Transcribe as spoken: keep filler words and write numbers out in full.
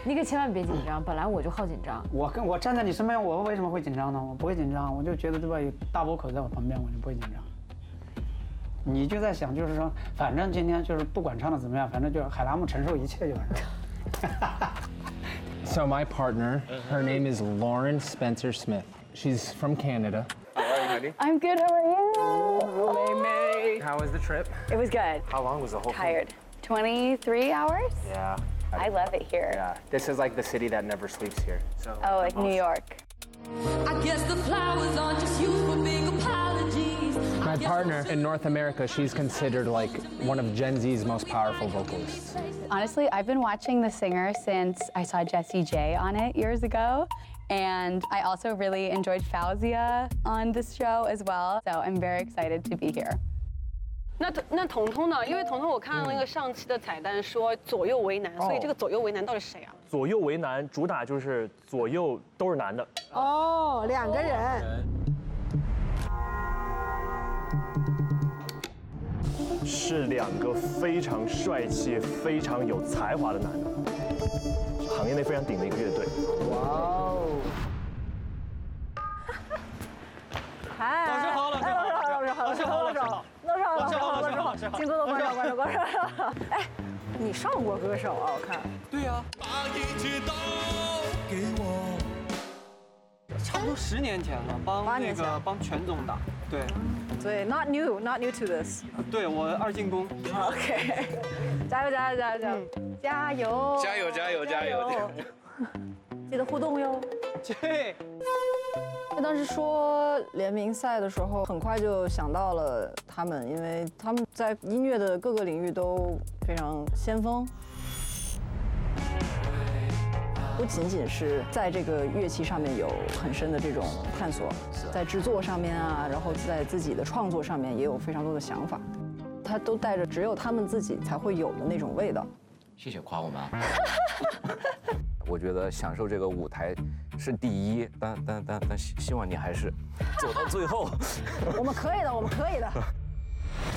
你可千万别紧张，本来我就好紧张。 我跟我站在你身边，我为什么会紧张呢？我不会紧张，我就觉得对吧？有大波口在我旁边，我就不会紧张。你就在想，就是说，反正今天就是不管唱的怎么样，反正就是海拉木承受一切就完事了。 So my partner, her name is Lauren Spencer Smith. She's from Canada. How are you, honey? I'm good. How are you? May. How was the trip? It was good. How long was the whole Tired. twenty-three hours? thing? Yeah. I love it here. Yeah. This is like the city that never sleeps here. So. Oh, like New York. I guess the flowers aren't just used for big apologies. My partner in North America, she's considered like one of Gen Z's most powerful vocalists. Honestly, I've been watching The Singer since I saw Jessie J on it years ago. And I also really enjoyed Fauzia on this show as well. So I'm very excited to be here. 那那彤彤呢？因为彤彤我看那个上期的彩蛋说左右为难，所以这个左右为难到底是谁啊？ 左右为难，主打就是左右都是男的。 哦，两个人。 是两个非常帅气、非常有才华的男的，行业内非常顶的一个乐队。 哇哦！ 嗨， 老师好，老师好， 老师好，老师好，老师好，老师好，老师好，老师好，请多多关照，关照，关照。哎，你上过歌手啊？我看。 对呀。差不多十年前了，帮那个帮全总打。对。 对 ，not new, not new to this。 对我二进宫。 OK， 加油，加油，加油，加油，加油！ 加油，加油，加油！ 记得互动哟。 对。 当时说联名赛的时候，很快就想到了他们，因为他们在音乐的各个领域都非常先锋。不仅仅是在这个乐器上面有很深的这种探索，在制作上面啊，然后在自己的创作上面也有非常多的想法，他都带着只有他们自己才会有的那种味道。 谢谢夸我们。我觉得享受这个舞台是第一，但但但但希希望你还是走到最后。 我们可以的，我们可以的。